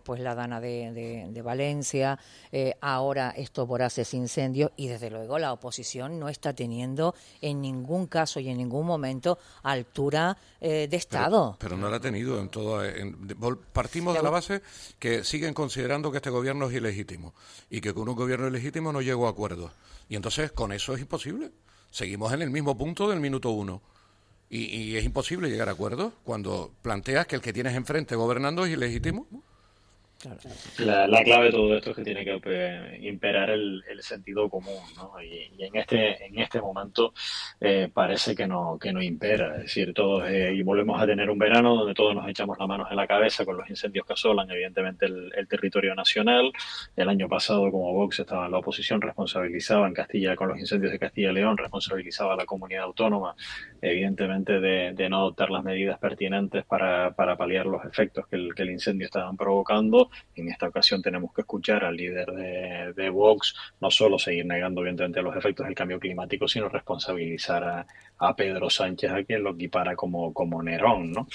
después la Dana de Valencia, ahora estos voraces incendios, y desde luego la oposición no está teniendo en ningún caso y en ningún momento altura de Estado. Pero no la ha tenido en todo. Partimos de la base que siguen considerando que este gobierno es ilegítimo y que con un gobierno ilegítimo no llegó a acuerdos. Y entonces con eso es imposible. Seguimos en el mismo punto del minuto uno. Y es imposible llegar a acuerdos cuando planteas que el que tienes enfrente gobernando es ilegítimo. Claro. La clave de todo esto es que tiene que imperar el sentido común, ¿no? Y en este momento parece que no impera. Es decir, todos, y volvemos a tener un verano donde todos nos echamos las manos en la cabeza con los incendios que asolan, evidentemente, el territorio nacional. El año pasado, como Vox estaba en la oposición, responsabilizaba en Castilla, con los incendios de Castilla y León, responsabilizaba a la comunidad autónoma, evidentemente, de no adoptar las medidas pertinentes para paliar los efectos que el incendio estaban provocando. En esta ocasión tenemos que escuchar al líder de Vox no solo seguir negando evidentemente los efectos del cambio climático, sino responsabilizar a Pedro Sánchez, a quien lo equipara como Nerón, ¿no?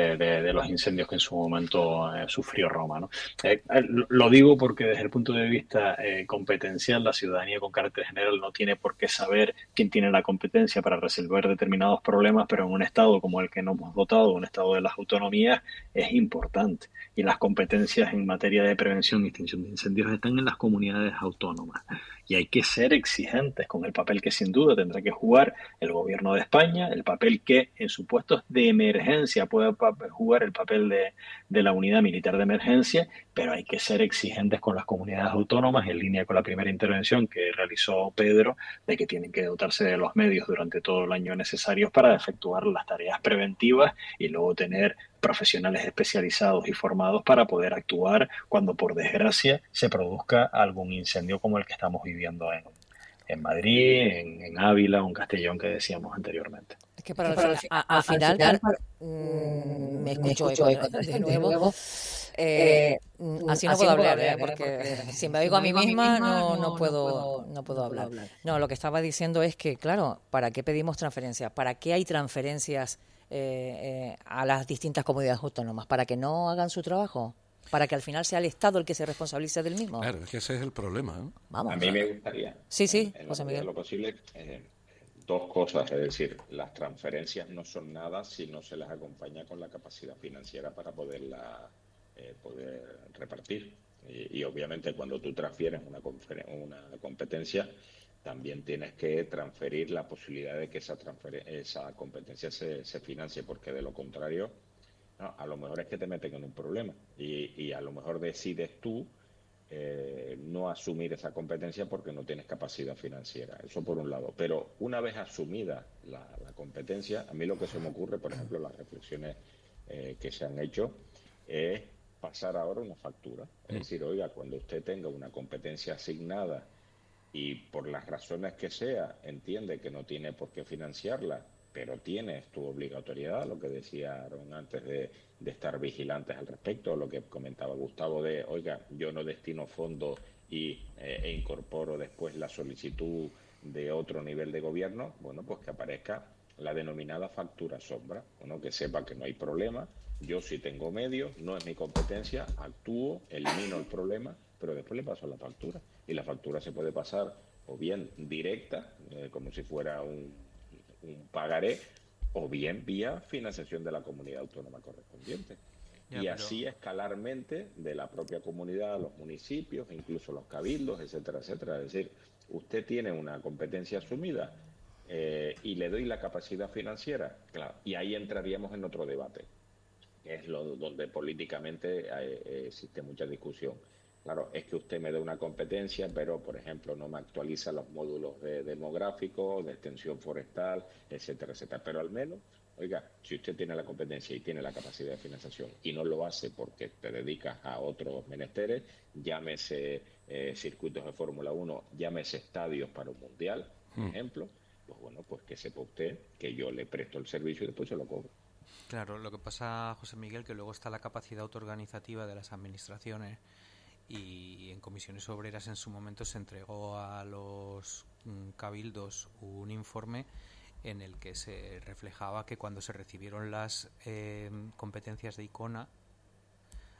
De los incendios que en su momento sufrió Roma, ¿no? Lo digo porque desde el punto de vista competencial, la ciudadanía con carácter general no tiene por qué saber quién tiene la competencia para resolver determinados problemas, pero en un Estado como el que nos hemos dotado, un Estado de las autonomías, es importante. Y las competencias en materia de prevención y extinción de incendios están en las comunidades autónomas. Y hay que ser exigentes con el papel que sin duda tendrá que jugar el gobierno de España, el papel que en supuestos de emergencia puede jugar el papel de la unidad militar de emergencia, pero hay que ser exigentes con las comunidades autónomas, en línea con la primera intervención que realizó Pedro, de que tienen que dotarse de los medios durante todo el año necesarios para efectuar las tareas preventivas y luego tener profesionales especializados y formados para poder actuar cuando por desgracia se produzca algún incendio como el que estamos viviendo en Madrid, en Ávila o en Castellón que decíamos anteriormente. Es que al final me escucho eco de nuevo. Así no puedo hablar, porque si me oigo a mí misma no puedo hablar. No, lo que estaba diciendo es que, claro, ¿para qué pedimos transferencias? ¿Para qué hay transferencias a las distintas comunidades autónomas? ¿Para que no hagan su trabajo? ¿Para que al final sea el Estado el que se responsabilice del mismo? Claro, es que ese es el problema, ¿no? Vamos. A mí me gustaría, Sí, en José la medida Miguel. de lo posible, dos cosas. Es decir, las transferencias no son nada si no se las acompaña con la capacidad financiera para poder repartir. Y obviamente cuando tú transfieres una competencia, también tienes que transferir la posibilidad de que esa competencia se financie, porque de lo contrario, no, a lo mejor es que te meten en un problema y a lo mejor decides tú no asumir esa competencia porque no tienes capacidad financiera. Eso por un lado. Pero una vez asumida la competencia, a mí lo que se me ocurre, por ejemplo, las reflexiones que se han hecho, es pasar ahora una factura. Es decir, oiga, cuando usted tenga una competencia asignada y por las razones que sea entiende que no tiene por qué financiarla, pero tienes tu obligatoriedad, lo que decía Aaron antes de estar vigilantes al respecto, lo que comentaba Gustavo de, oiga, yo no destino fondos e incorporo después la solicitud de otro nivel de gobierno, bueno, pues que aparezca la denominada factura sombra, bueno, que sepa que no hay problema, yo sí tengo medios, no es mi competencia, actúo, elimino el problema, pero después le paso la factura. Y la factura se puede pasar o bien directa, como si fuera un pagaré, o bien vía financiación de la comunidad autónoma correspondiente. Y así escalarmente de la propia comunidad a los municipios, incluso los cabildos, etcétera, etcétera. Es decir, usted tiene una competencia asumida y le doy la capacidad financiera, claro, y ahí entraríamos en otro debate, que es donde políticamente existe mucha discusión. Claro, es que usted me da una competencia, pero, por ejemplo, no me actualiza los módulos demográficos, de extensión forestal, etcétera, etcétera. Pero al menos, oiga, si usted tiene la competencia y tiene la capacidad de financiación y no lo hace porque te dedicas a otros menesteres, llámese circuitos de Fórmula 1, llámese estadios para un mundial, por ejemplo, pues bueno, pues que sepa usted que yo le presto el servicio y después se lo cobro. Claro, lo que pasa, José Miguel, que luego está la capacidad autoorganizativa de las administraciones. Y en comisiones obreras en su momento se entregó a los cabildos un informe en el que se reflejaba que cuando se recibieron las competencias de ICONA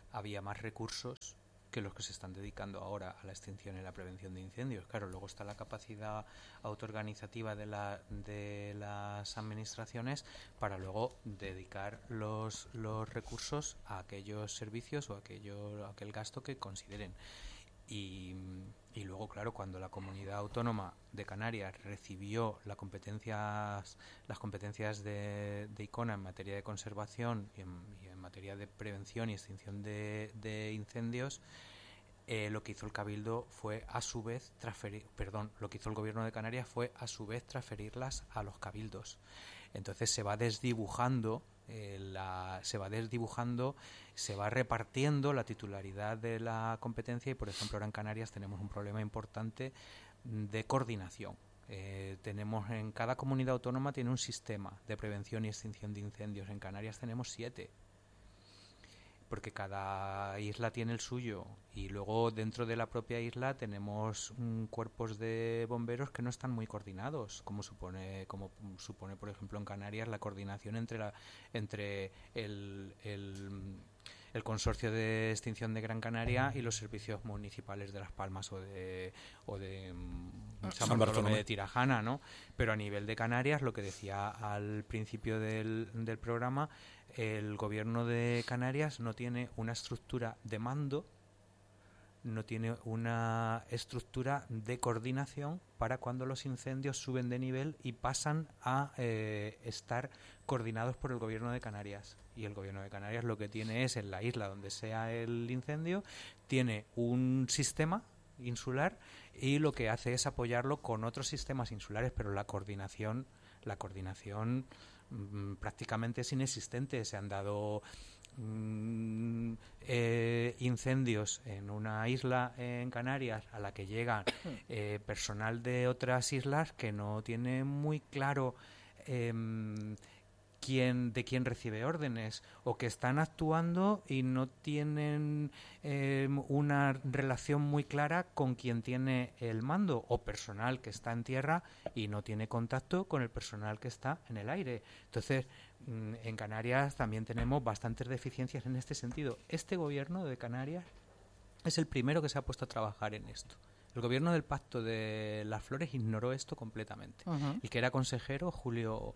había más recursos que los que se están dedicando ahora a la extinción y la prevención de incendios. Claro, luego está la capacidad autoorganizativa de las administraciones para luego dedicar los recursos a aquellos servicios o a aquel gasto que consideren. Y luego, claro, cuando la Comunidad Autónoma de Canarias recibió las competencias de ICONA en materia de conservación y en materia de prevención y extinción de incendios, lo que hizo el Cabildo fue a su vez lo que hizo el Gobierno de Canarias fue a su vez transferirlas a los cabildos. Entonces se va desdibujando, se va repartiendo la titularidad de la competencia y, por ejemplo, ahora en Canarias tenemos un problema importante de coordinación. Tenemos en cada comunidad autónoma tiene un sistema de prevención y extinción de incendios. En Canarias tenemos 7. Porque cada isla tiene el suyo y luego dentro de la propia isla tenemos cuerpos de bomberos que no están muy coordinados, como supone por ejemplo en Canarias la coordinación entre el Consorcio de Extinción de Gran Canaria y los servicios municipales de Las Palmas o de San Bartolomé de Tirajana, ¿no? Pero a nivel de Canarias, lo que decía al principio del programa, el Gobierno de Canarias no tiene una estructura de mando, no tiene una estructura de coordinación para cuando los incendios suben de nivel y pasan a estar coordinados por el Gobierno de Canarias. Y el Gobierno de Canarias lo que tiene es, en la isla donde sea el incendio, tiene un sistema insular y lo que hace es apoyarlo con otros sistemas insulares, pero la coordinación prácticamente es inexistente. Se han dado incendios en una isla en Canarias a la que llega personal de otras islas que no tiene muy claro de quién recibe órdenes, o que están actuando y no tienen una relación muy clara con quien tiene el mando, o personal que está en tierra y no tiene contacto con el personal que está en el aire. Entonces, en Canarias también tenemos bastantes deficiencias en este sentido. Este Gobierno de Canarias es el primero que se ha puesto a trabajar en esto. El Gobierno del Pacto de las Flores ignoró esto completamente. Uh-huh. El que era consejero, Julio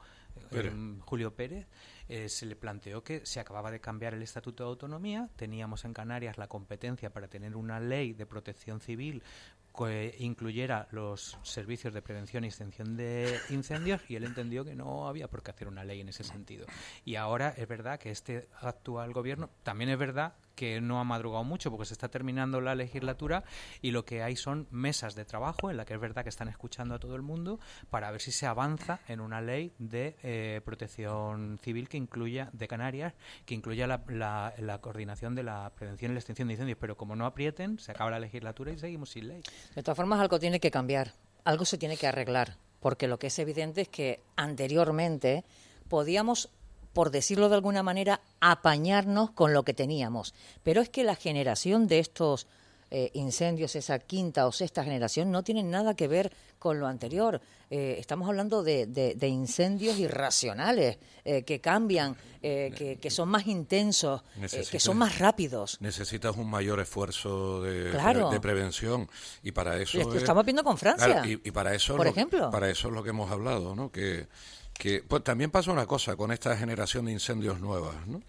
Pérez, se le planteó que se acababa de cambiar el Estatuto de Autonomía, teníamos en Canarias la competencia para tener una ley de protección civil que incluyera los servicios de prevención y extinción de incendios, y él entendió que no había por qué hacer una ley en ese sentido. Y ahora es verdad que este actual gobierno, también es verdad que no ha madrugado mucho porque se está terminando la legislatura y lo que hay son mesas de trabajo en la que es verdad que están escuchando a todo el mundo para ver si se avanza en una ley de protección civil que incluya, de Canarias, que incluya la coordinación de la prevención y la extinción de incendios, pero como no aprieten, se acaba la legislatura y seguimos sin ley. De todas formas, algo tiene que cambiar, algo se tiene que arreglar, porque lo que es evidente es que anteriormente podíamos, por decirlo de alguna manera, apañarnos con lo que teníamos. Pero es que la generación de estos incendios, esa quinta o sexta generación, no tienen nada que ver con lo anterior. Estamos hablando de incendios irracionales, que cambian, que son más intensos, que son más rápidos. Necesitas un mayor esfuerzo de prevención. Y para eso lo estamos viendo con Francia. Claro, y para eso, por ejemplo. Para eso es lo que hemos hablado, ¿no? Que pues también pasa una cosa con esta generación de incendios nuevas, ¿no?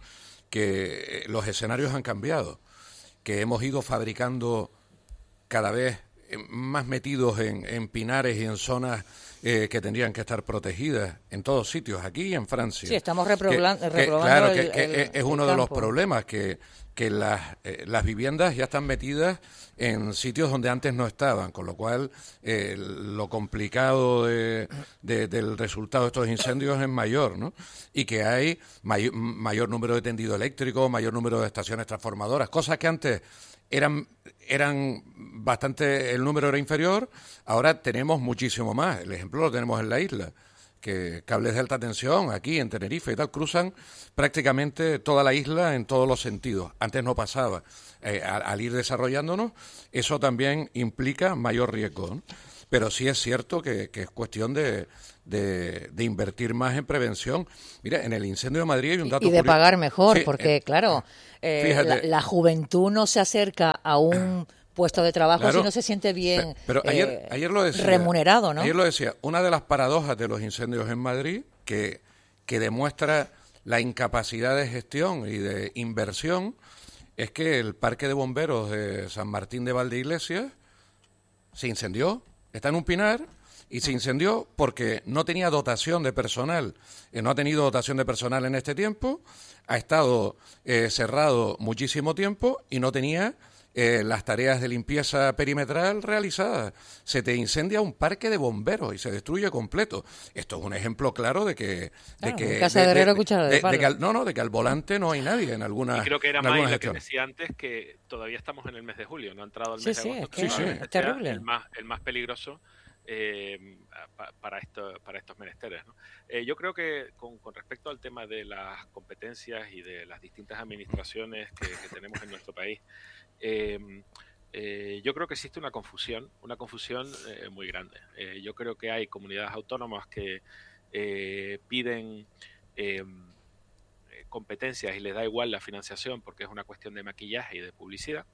Que los escenarios han cambiado, que hemos ido fabricando cada vez más metidos en pinares y en zonas que tendrían que estar protegidas en todos sitios, aquí y en Francia. Sí, estamos reprobando claro, es uno de los problemas, que las viviendas ya están metidas en sitios donde antes no estaban, con lo cual lo complicado del resultado de estos incendios es mayor, ¿no? Y que hay mayor número de tendido eléctrico, mayor número de estaciones transformadoras, cosas que antes eran bastante, el número era inferior, ahora tenemos muchísimo más. El ejemplo lo tenemos en la isla, que cables de alta tensión aquí en Tenerife y tal cruzan prácticamente toda la isla en todos los sentidos. Antes no pasaba. al ir desarrollándonos, eso también implica mayor riesgo, ¿no? Pero sí es cierto que es cuestión de invertir más en prevención. Mira, en el incendio de Madrid hay un dato y de curioso. pagar mejor, Sí, porque claro, la juventud no se acerca a un puesto de trabajo claro, si no se siente bien pero ayer lo decía, remunerado, ¿no? Ayer lo decía, una de las paradojas de los incendios en Madrid que demuestra la incapacidad de gestión y de inversión es que el parque de bomberos de San Martín de Valdeiglesias se incendió, está en un pinar y se incendió porque no tenía dotación de personal, no ha tenido dotación de personal en este tiempo, ha estado cerrado muchísimo tiempo y no tenía las tareas de limpieza perimetral realizadas. Se te incendia un parque de bomberos y se destruye completo. Esto es un ejemplo claro de que... casa de herrero, cuchara de palo. De que al volante no hay nadie en alguna. Y creo que era más lo que decía antes, que todavía estamos en el mes de julio, no ha entrado el mes de agosto. Es terrible. El más peligroso para estos menesteres, ¿no? Yo creo que con respecto al tema de las competencias y de las distintas administraciones que tenemos en nuestro país, yo creo que existe una confusión muy grande. Yo creo que hay comunidades autónomas que piden competencias y les da igual la financiación porque es una cuestión de maquillaje y de publicidad.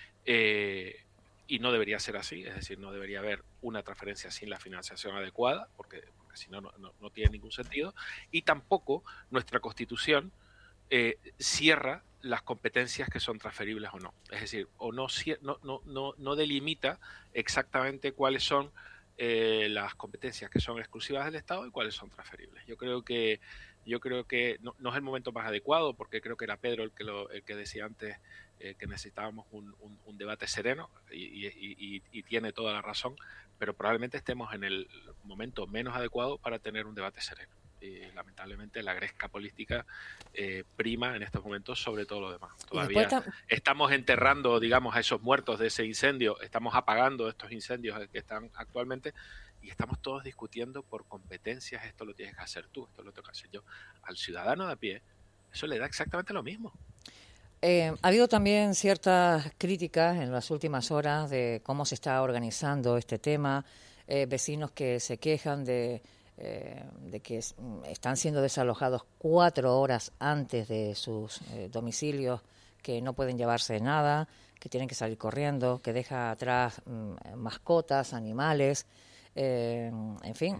Y no debería ser así, es decir, no debería haber una transferencia sin la financiación adecuada, porque si no, no tiene ningún sentido. Y tampoco nuestra Constitución cierra las competencias que son transferibles o no. Es decir, o no delimita exactamente cuáles son las competencias que son exclusivas del Estado y cuáles son transferibles. Yo creo que no es el momento más adecuado, porque creo que era Pedro el que decía antes que necesitábamos un debate sereno y tiene toda la razón, pero probablemente estemos en el momento menos adecuado para tener un debate sereno. Y lamentablemente la gresca política prima en estos momentos sobre todo lo demás. Todavía estamos enterrando, digamos, a esos muertos de ese incendio, estamos apagando estos incendios que están actualmente y estamos todos discutiendo por competencias, esto lo tienes que hacer tú, esto lo tengo que hacer yo. Al ciudadano de a pie, eso le da exactamente lo mismo. Ha habido también ciertas críticas en las últimas horas de cómo se está organizando este tema, vecinos que se quejan de que están siendo desalojados 4 horas antes de sus domicilios, que no pueden llevarse nada, que tienen que salir corriendo, que deja atrás mascotas, animales, en fin.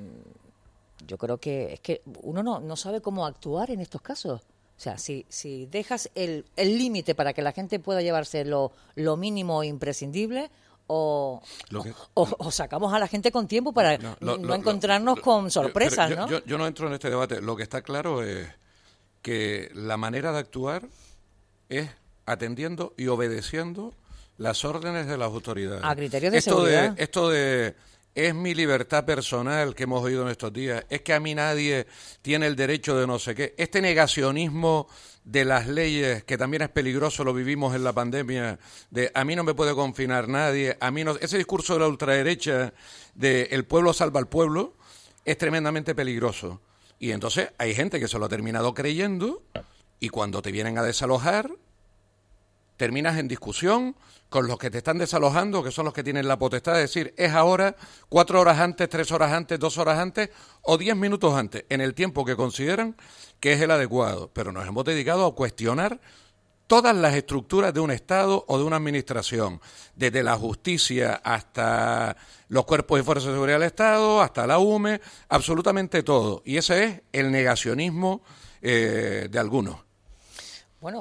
Yo creo que es que uno no sabe cómo actuar en estos casos. O sea, si dejas el límite para que la gente pueda llevarse lo mínimo imprescindible, o sacamos a la gente con tiempo para no encontrarnos con sorpresas, pero ¿no? Yo no entro en este debate. Lo que está claro es que la manera de actuar es atendiendo y obedeciendo las órdenes de las autoridades. A criterios de seguridad. Esto de es mi libertad personal que hemos oído en estos días, es que a mí nadie tiene el derecho de no sé qué. Este negacionismo de las leyes, que también es peligroso, lo vivimos en la pandemia, de a mí no me puede confinar nadie, a mí no... Ese discurso de la ultraderecha de el pueblo salva al pueblo es tremendamente peligroso. Y entonces hay gente que se lo ha terminado creyendo y cuando te vienen a desalojar, terminas en discusión con los que te están desalojando, que son los que tienen la potestad de decir, es ahora, 4 horas antes, 3 horas antes, 2 horas antes o 10 minutos antes, en el tiempo que consideran que es el adecuado. Pero nos hemos dedicado a cuestionar todas las estructuras de un Estado o de una administración, desde la justicia hasta los cuerpos y fuerzas de seguridad del Estado, hasta la UME, absolutamente todo. Y ese es el negacionismo de algunos. Bueno,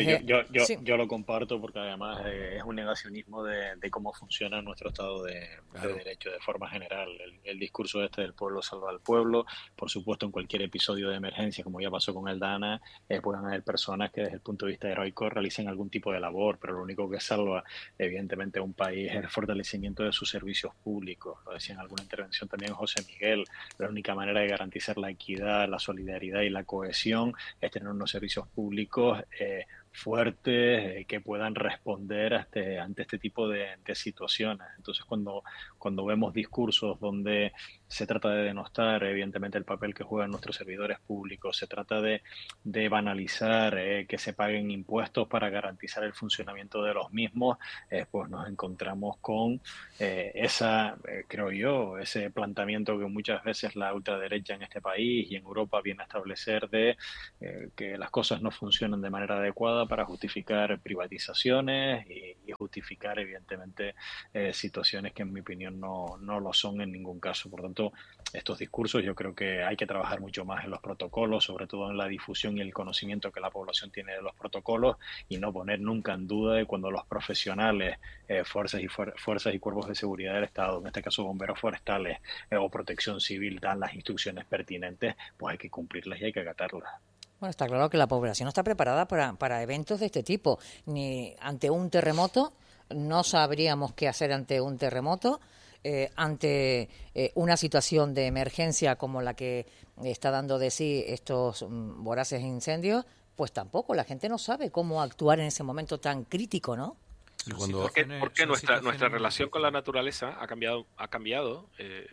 yo lo comparto porque además es un negacionismo de cómo funciona nuestro Estado de Derecho de forma general. El discurso del pueblo salva al pueblo, por supuesto en cualquier episodio de emergencia, como ya pasó con el DANA, pueden haber personas que desde el punto de vista heroico realicen algún tipo de labor, pero lo único que salva evidentemente a un país es el fortalecimiento de sus servicios públicos. Lo decía en alguna intervención también José Miguel, la única manera de garantizar la equidad, la solidaridad y la cohesión es tener unos servicios públicos fuertes que puedan responder ante este tipo de situaciones. Entonces, cuando vemos discursos donde se trata de denostar evidentemente el papel que juegan nuestros servidores públicos, se trata de banalizar que se paguen impuestos para garantizar el funcionamiento de los mismos, pues nos encontramos con creo yo, ese planteamiento que muchas veces la ultraderecha en este país y en Europa viene a establecer de que las cosas no funcionan de manera adecuada para justificar privatizaciones y justificar evidentemente situaciones que en mi opinión no lo son en ningún caso. Por tanto, estos discursos yo creo que hay que trabajar mucho más en los protocolos, sobre todo en la difusión y el conocimiento que la población tiene de los protocolos, y no poner nunca en duda de cuando los profesionales, fuerzas y cuerpos de seguridad del Estado, en este caso bomberos forestales o protección civil, dan las instrucciones pertinentes, pues hay que cumplirlas y hay que acatarlas. Bueno, está claro que la población no está preparada para eventos de este tipo. Ni ante un terremoto, no sabríamos qué hacer ante un terremoto, ante una situación de emergencia como la que está dando de sí estos voraces incendios, pues tampoco, la gente no sabe cómo actuar en ese momento tan crítico, ¿no? Porque nuestra relación con la naturaleza ha cambiado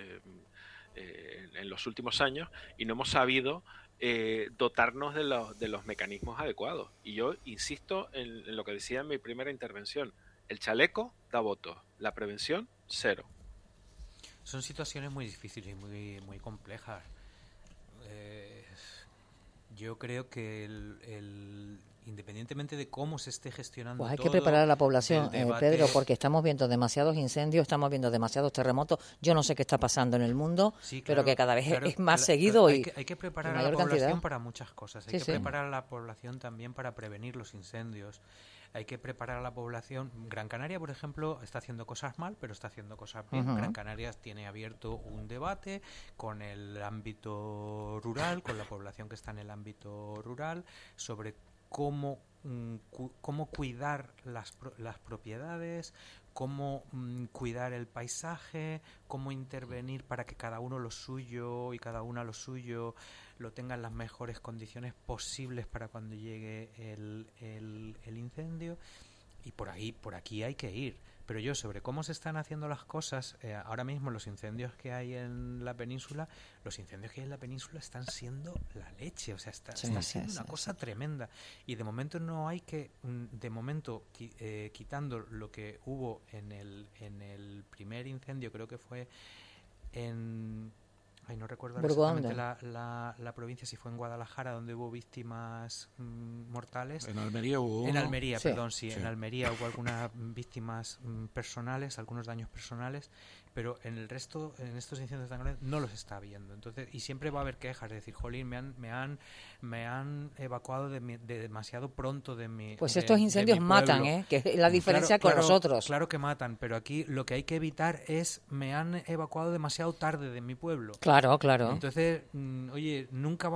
en los últimos años, y no hemos sabido dotarnos de los mecanismos adecuados. Y yo insisto en lo que decía en mi primera intervención: el chaleco da votos, la prevención cero. Son situaciones muy difíciles y muy complejas. Yo creo que independientemente de cómo se esté gestionando, pues hay que preparar a la población, Pedro, porque estamos viendo demasiados incendios, estamos viendo demasiados terremotos. Yo no sé qué está pasando en el mundo, sí, claro, pero que cada vez es más seguido. Hay que preparar a la población para muchas cosas. Hay que preparar a la población también para prevenir los incendios. Hay que preparar a la población. Gran Canaria, por ejemplo, está haciendo cosas mal, pero está haciendo cosas bien. Gran Canaria tiene abierto un debate con el ámbito rural, con la población que está en el ámbito rural, sobre cómo cuidar las propiedades, cómo cuidar el paisaje, cómo intervenir para que cada uno lo suyo y cada una lo suyo lo tenga en las mejores condiciones posibles para cuando llegue el incendio. Y por aquí hay que ir. Pero yo, sobre cómo se están haciendo las cosas, ahora mismo los incendios que hay en la península, están siendo la leche, o sea, está siendo una cosa tremenda. Y de momento no hay que, quitando lo que hubo en el primer incendio, creo que fue en... no recuerdo exactamente la provincia, si fue en Guadalajara, donde hubo víctimas mortales. En Almería hubo. En Almería, sí. En Almería hubo algunas víctimas personales, algunos daños personales, pero en el resto, en estos incendios tan grandes, no los está viendo. Entonces, y siempre va a haber quejas, es decir, jolín, me han evacuado de demasiado pronto de mi. Pues estos incendios matan, que es la diferencia con nosotros. Claro que matan, pero aquí lo que hay que evitar es me han evacuado demasiado tarde de mi pueblo. Claro. Entonces, oye,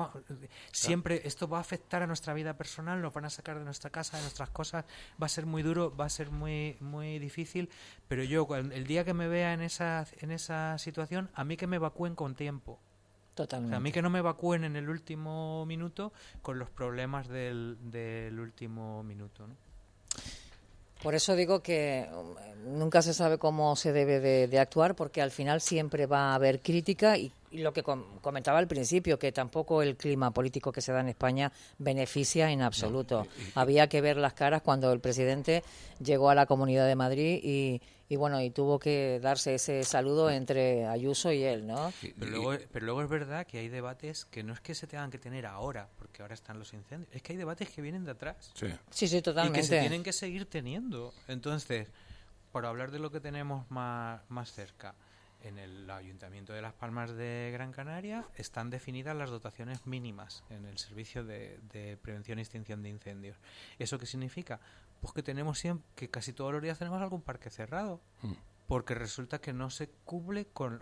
siempre esto va a afectar a nuestra vida personal, nos van a sacar de nuestra casa, de nuestras cosas, va a ser muy duro, va a ser muy muy difícil, pero yo el día que me vea en esa situación, a mí que me evacúen con tiempo. Totalmente. A mí que no me evacúen en el último minuto con los problemas del último minuto, ¿no? Por eso digo que nunca se sabe cómo se debe de actuar, porque al final siempre va a haber crítica y lo que comentaba al principio, que tampoco el clima político que se da en España beneficia en absoluto. Había que ver las caras cuando el presidente llegó a la Comunidad de Madrid y tuvo que darse ese saludo entre Ayuso y él, ¿no? Pero luego es verdad que hay debates que no es que se tengan que tener ahora, porque ahora están los incendios, es que hay debates que vienen de atrás. Sí, totalmente. Y que se tienen que seguir teniendo. Entonces, para hablar de lo que tenemos más cerca, en el Ayuntamiento de Las Palmas de Gran Canaria están definidas las dotaciones mínimas en el servicio de prevención y extinción de incendios. ¿Eso qué significa? Pues que casi todos los días tenemos algún parque cerrado, porque resulta que no se cubre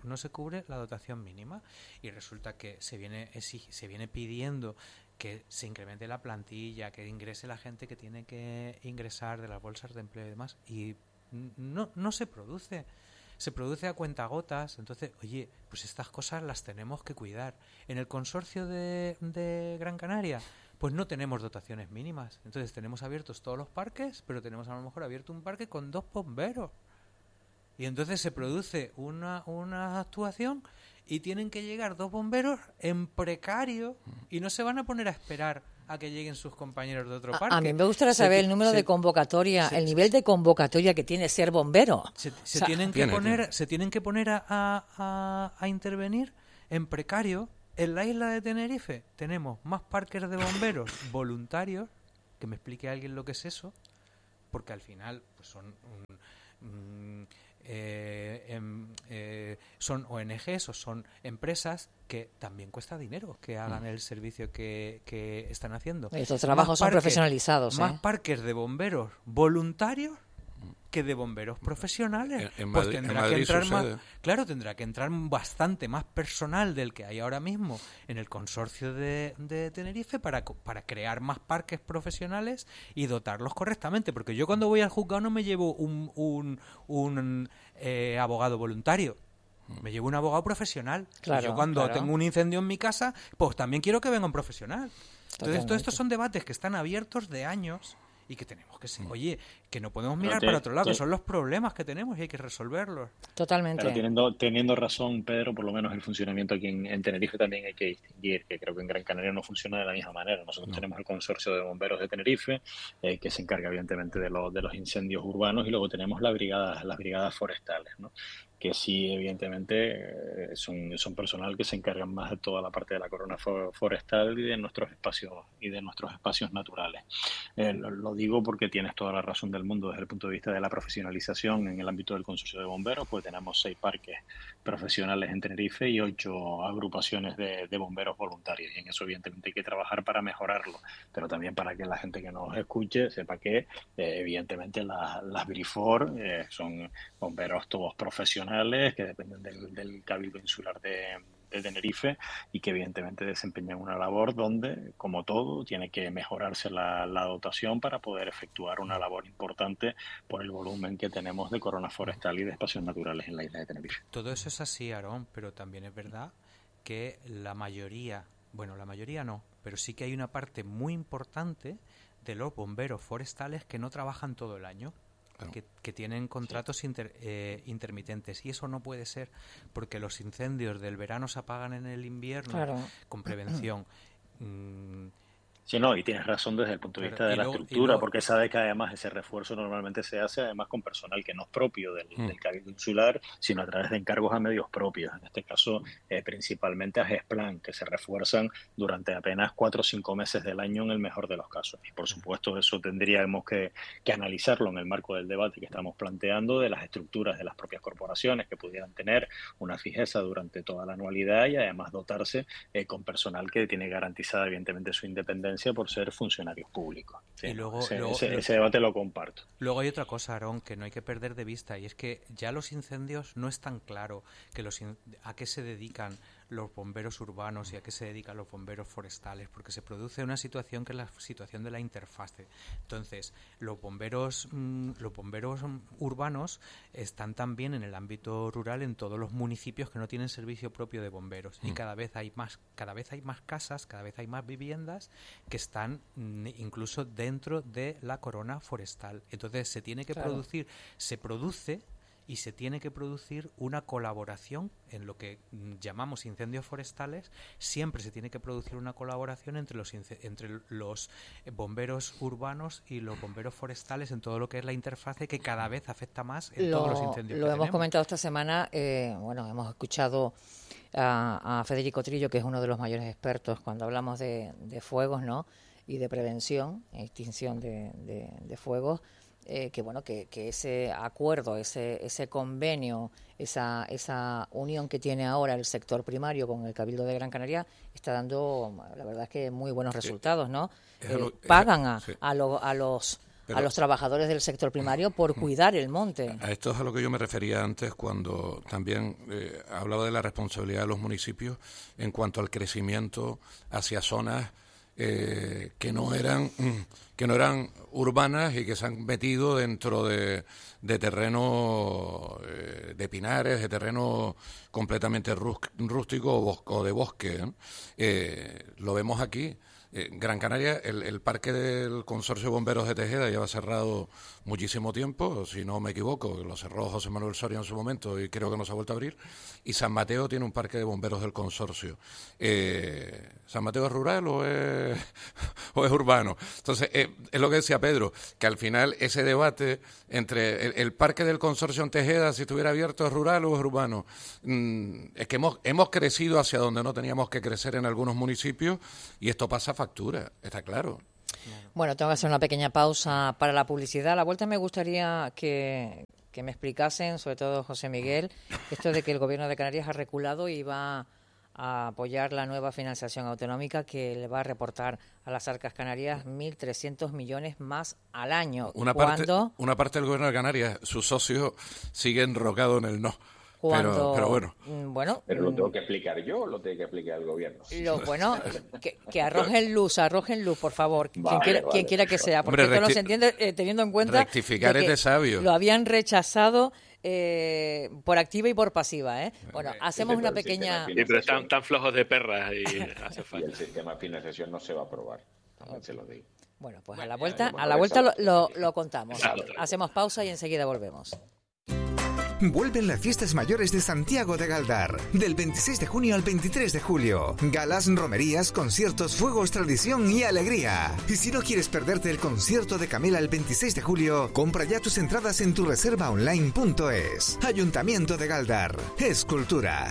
la dotación mínima, y resulta que se viene pidiendo que se incremente la plantilla, que ingrese la gente que tiene que ingresar de las bolsas de empleo y demás, y no se produce. Se produce a cuentagotas. Entonces, oye, pues estas cosas las tenemos que cuidar. En el consorcio de Gran Canaria, pues no tenemos dotaciones mínimas. Entonces tenemos abiertos todos los parques, pero tenemos a lo mejor abierto un parque con 2 bomberos. Y entonces se produce una actuación y tienen que llegar 2 bomberos en precario y no se van a poner a esperar a que lleguen sus compañeros de otro parque. A mí me gustaría saber el número de convocatoria, el nivel de convocatoria que tiene ser bombero. Se tienen que poner a intervenir en precario. En la isla de Tenerife tenemos más parques de bomberos voluntarios, que me explique alguien lo que es eso, porque al final pues son ONGs o son empresas que también cuesta dinero que hagan el servicio que están haciendo. Estos trabajos son profesionalizados. Más parques de bomberos voluntarios que de bomberos profesionales. Pues tendrá que entrar tendrá que entrar bastante más personal del que hay ahora mismo en el consorcio de Tenerife para crear más parques profesionales y dotarlos correctamente, porque yo cuando voy al juzgado no me llevo un abogado voluntario, me llevo un abogado profesional. Yo cuando tengo un incendio en mi casa, pues también quiero que venga un profesional. Entonces, todos estos son debates que están abiertos de años y que tenemos que oye, que no podemos mirar para otro lado, que son los problemas que tenemos y hay que resolverlos. Totalmente. Pero teniendo razón, Pedro, por lo menos el funcionamiento aquí en Tenerife también hay que distinguir, que creo que en Gran Canaria no funciona de la misma manera. Nosotros tenemos el consorcio de bomberos de Tenerife, que se encarga evidentemente de los incendios urbanos, y luego tenemos las brigadas forestales, ¿no? Que sí, evidentemente, son personal que se encargan más de toda la parte de la corona forestal y de nuestros espacios naturales. Lo digo porque tienes toda la razón del mundo desde el punto de vista de la profesionalización en el ámbito del consorcio de bomberos, pues tenemos 6 parques profesionales en Tenerife y 8 agrupaciones de bomberos voluntarios, y en eso evidentemente hay que trabajar para mejorarlo, pero también para que la gente que nos escuche sepa que evidentemente las BRIFOR son bomberos todos profesionales que dependen del Cabildo Insular de Tenerife, y que evidentemente desempeñan una labor donde, como todo, tiene que mejorarse la dotación para poder efectuar una labor importante por el volumen que tenemos de corona forestal y de espacios naturales en la isla de Tenerife. Todo eso es así, Aarón, pero también es verdad que la mayoría no, pero sí que hay una parte muy importante de los bomberos forestales que no trabajan todo el año. Que tienen contratos intermitentes, y eso no puede ser, porque los incendios del verano se apagan en el invierno con prevención. Sí, no, y tienes razón desde el punto de vista de la estructura, porque sabes que además ese refuerzo normalmente se hace además con personal que no es propio del Cabildo Insular, sino a través de encargos a medios propios, en este caso principalmente a GESPLAN, que se refuerzan durante apenas 4 o 5 meses del año en el mejor de los casos. Y por supuesto eso tendríamos que analizarlo en el marco del debate que estamos planteando de las estructuras de las propias corporaciones, que pudieran tener una fijeza durante toda la anualidad y además dotarse con personal que tiene garantizada evidentemente su independencia por ser funcionarios públicos. Sí, y luego, ese debate lo comparto. Luego hay otra cosa, Aarón, que no hay que perder de vista, y es que ya los incendios no es tan claro a qué se dedican los bomberos urbanos y a qué se dedican los bomberos forestales, porque se produce una situación que es la situación de la interfase. Entonces, los bomberos urbanos están también en el ámbito rural en todos los municipios que no tienen servicio propio de bomberos, y cada vez hay más casas, cada vez hay más viviendas que están incluso dentro de la corona forestal. Entonces se tiene que produce y se tiene que producir una colaboración en lo que llamamos incendios forestales. Siempre se tiene que producir una colaboración entre los bomberos urbanos y los bomberos forestales en todo lo que es la interfase, que cada vez afecta más en todos los incendios. Lo hemos comentado esta semana. Hemos escuchado a Federico Trillo, que es uno de los mayores expertos cuando hablamos de fuegos, ¿no? Y de prevención, extinción de fuegos. Que ese acuerdo, ese convenio, esa unión que tiene ahora el sector primario con el Cabildo de Gran Canaria está dando, la verdad es que muy buenos resultados, ¿no? Pagan a los trabajadores del sector primario por cuidar el monte. A esto es a lo que yo me refería antes cuando también hablaba de la responsabilidad de los municipios en cuanto al crecimiento hacia zonas que no eran urbanas y que se han metido dentro de terreno de pinares, de terreno completamente rústico o de bosque, ¿no? Lo vemos aquí. Gran Canaria, el parque del Consorcio de Bomberos de Tejeda lleva cerrado muchísimo tiempo, si no me equivoco, lo cerró José Manuel Soria en su momento y creo que no se ha vuelto a abrir, y San Mateo tiene un parque de bomberos del consorcio. ¿San Mateo es rural o es urbano? Entonces, es lo que decía Pedro, que al final ese debate entre el parque del consorcio en Tejeda, si estuviera abierto, ¿es rural o es urbano? Es que hemos crecido hacia donde no teníamos que crecer en algunos municipios y esto pasa factura, está claro. Bueno, tengo que hacer una pequeña pausa para la publicidad. A la vuelta me gustaría que me explicasen, sobre todo José Miguel, esto de que el Gobierno de Canarias ha reculado y va a apoyar la nueva financiación autonómica que le va a reportar a las arcas canarias 1.300 millones más al año. Una parte del Gobierno de Canarias, sus socios siguen enrocados en el no. Pero bueno. Pero lo tengo que explicar yo o lo tiene que explicar el gobierno. Que arrojen luz, por favor. Quien quiera que sea, porque esto no se entiende teniendo en cuenta rectificar es de sabio. Lo habían rechazado por activa y por pasiva. Bueno, hacemos una pequeña... Sí, pero están flojos de perras y hace falta. Y el sistema de financiación no se va a aprobar, también se lo digo. Bueno, pues a la vuelta lo contamos. Hacemos pausa y enseguida volvemos. Vuelven las fiestas mayores de Santiago de Galdar, del 26 de junio al 23 de julio. Galas, romerías, conciertos, fuegos, tradición y alegría. Y si no quieres perderte el concierto de Camela el 26 de julio, compra ya tus entradas en tureservaonline.es. Ayuntamiento de Galdar, es cultura.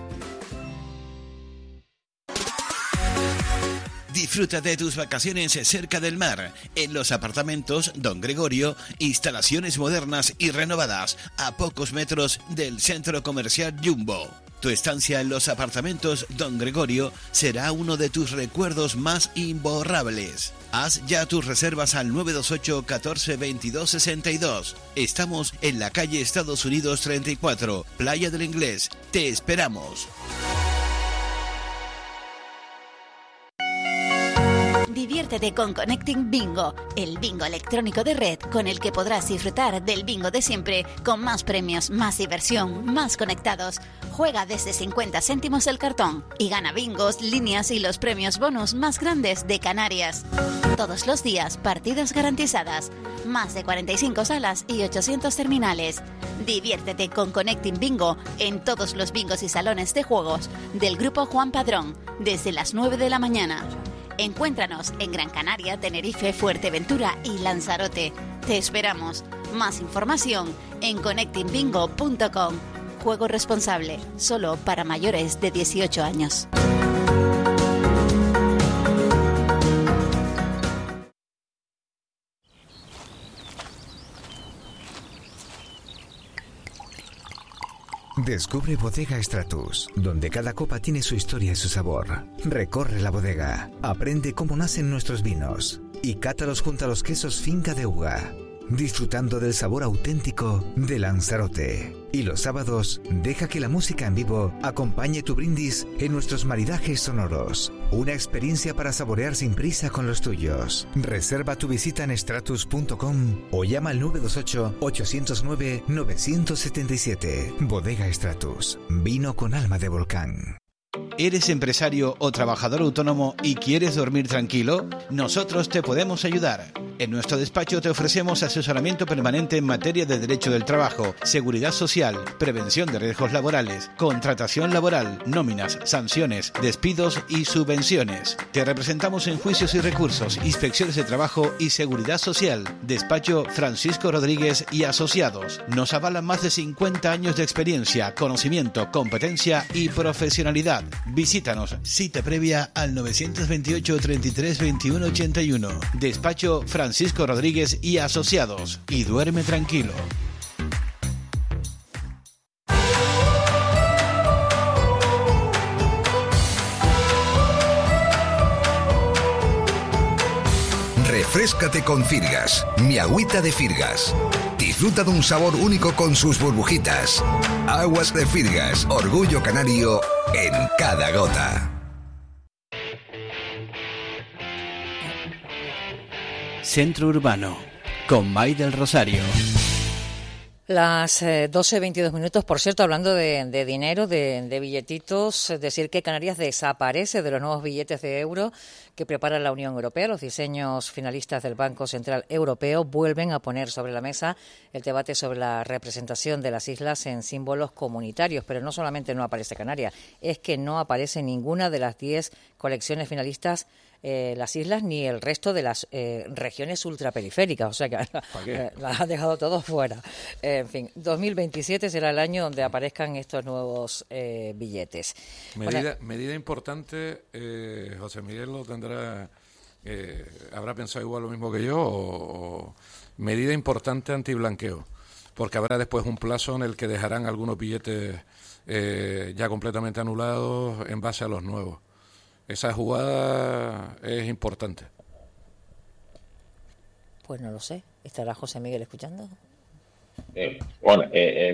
Disfruta de tus vacaciones cerca del mar, en los apartamentos Don Gregorio, instalaciones modernas y renovadas, a pocos metros del centro comercial Jumbo. Tu estancia en los apartamentos Don Gregorio será uno de tus recuerdos más imborrables. Haz ya tus reservas al 928 14 22 62. Estamos en la calle Estados Unidos 34, Playa del Inglés. Te esperamos. Diviértete con Connecting Bingo, el bingo electrónico de red con el que podrás disfrutar del bingo de siempre, con más premios, más diversión, más conectados. Juega desde 50 céntimos el cartón y gana bingos, líneas y los premios bonus más grandes de Canarias. Todos los días, partidas garantizadas, más de 45 salas y 800 terminales. Diviértete con Connecting Bingo en todos los bingos y salones de juegos del Grupo Juan Padrón, desde las 9 de la mañana. Encuéntranos en Gran Canaria, Tenerife, Fuerteventura y Lanzarote. Te esperamos. Más información en connectingbingo.com. Juego responsable, solo para mayores de 18 años. Descubre Bodega Stratus, donde cada copa tiene su historia y su sabor. Recorre la bodega, aprende cómo nacen nuestros vinos y cátalos junto a los quesos Finca de Uga, disfrutando del sabor auténtico de Lanzarote. Y los sábados, deja que la música en vivo acompañe tu brindis en nuestros maridajes sonoros. Una experiencia para saborear sin prisa con los tuyos. Reserva tu visita en stratus.com o llama al 928-809-977. Bodega Stratus, vino con alma de volcán. ¿Eres empresario o trabajador autónomo y quieres dormir tranquilo? Nosotros te podemos ayudar. En nuestro despacho te ofrecemos asesoramiento permanente en materia de derecho del trabajo, seguridad social, prevención de riesgos laborales, contratación laboral, nóminas, sanciones, despidos y subvenciones. Te representamos en juicios y recursos, inspecciones de trabajo y seguridad social. Despacho Francisco Rodríguez y Asociados. Nos avalan más de 50 años de experiencia, conocimiento, competencia y profesionalidad. Visítanos, cita previa al 928 33 21 81. Despacho Francisco Rodríguez y Asociados. Y duerme tranquilo. Refréscate con Firgas, mi agüita de Firgas. Disfruta de un sabor único con sus burbujitas. Aguas de Firgas, orgullo canario en cada gota. Centro Urbano, con May del Rosario. Las 12:22 minutos. Por cierto, hablando de dinero, de billetitos, decir que Canarias desaparece de los nuevos billetes de euro que prepara la Unión Europea. Los diseños finalistas del Banco Central Europeo vuelven a poner sobre la mesa el debate sobre la representación de las islas en símbolos comunitarios. Pero no solamente no aparece Canarias, es que no aparece ninguna de las 10 colecciones finalistas las islas ni el resto de las regiones ultraperiféricas, o sea que las ha dejado todos fuera. En fin, 2027 será el año donde aparezcan estos nuevos billetes. Medida importante, José Miguel lo tendrá, habrá pensado igual lo mismo que yo, o medida importante antiblanqueo, porque habrá después un plazo en el que dejarán algunos billetes ya completamente anulados en base a los nuevos. Esa jugada es importante. Pues no lo sé. ¿Estará José Miguel escuchando? Bueno, es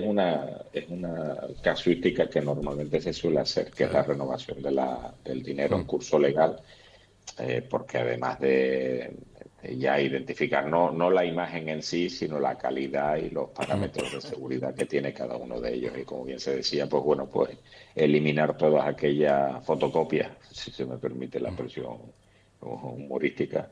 una casuística que normalmente se suele hacer, que es la renovación del dinero en curso legal, porque además de ya identificar no la imagen en sí, sino la calidad y los parámetros de seguridad que tiene cada uno de ellos. Y como bien se decía, pues bueno, pues eliminar todas aquellas fotocopias, si se me permite la expresión humorística,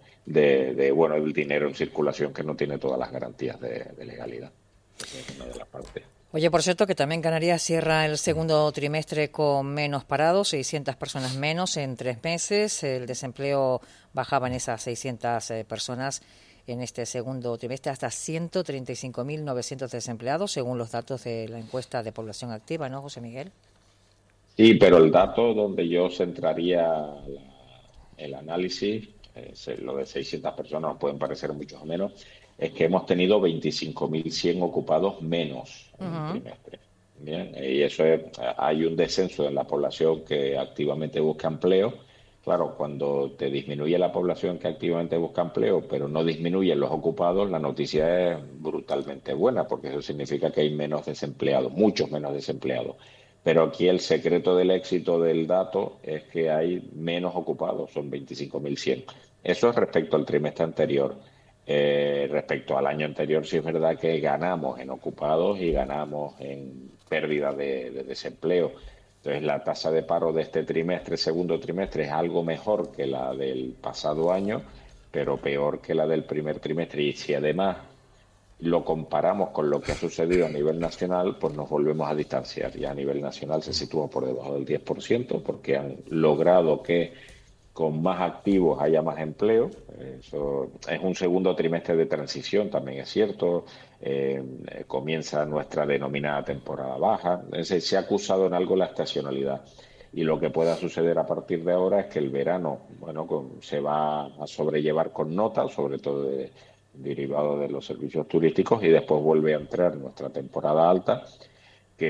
del dinero en circulación que no tiene todas las garantías de legalidad. Esa es una de las partes. Oye, por cierto, que también Canarias cierra el segundo trimestre con menos parados, 600 personas menos en 3 meses. El desempleo bajaba en esas 600 personas en este segundo trimestre hasta 135.900 desempleados, según los datos de la encuesta de población activa, ¿no, José Miguel? Sí, pero el dato donde yo centraría el análisis, lo de 600 personas nos pueden parecer muchos o menos, es que hemos tenido 25.100 ocupados menos en el trimestre. Bien, y eso hay un descenso en la población que activamente busca empleo. Claro, cuando te disminuye la población que activamente busca empleo, pero no disminuyen los ocupados, la noticia es brutalmente buena, porque eso significa que hay menos desempleados, muchos menos desempleados. Pero aquí el secreto del éxito del dato es que hay menos ocupados, son 25.100. Eso es respecto al trimestre anterior. Respecto al año anterior, sí es verdad que ganamos en ocupados y ganamos en pérdida de desempleo. Entonces, la tasa de paro de este trimestre, segundo trimestre, es algo mejor que la del pasado año, pero peor que la del primer trimestre. Y si además lo comparamos con lo que ha sucedido a nivel nacional, pues nos volvemos a distanciar. Ya a nivel nacional se sitúa por debajo del 10%, porque han logrado que con más activos haya más empleo. Eso es un segundo trimestre de transición, también es cierto. Comienza nuestra denominada temporada baja. Se ha acusado en algo la estacionalidad. Y lo que pueda suceder a partir de ahora es que el verano, se va a sobrellevar con nota, sobre todo derivado de los servicios turísticos, y después vuelve a entrar nuestra temporada alta, que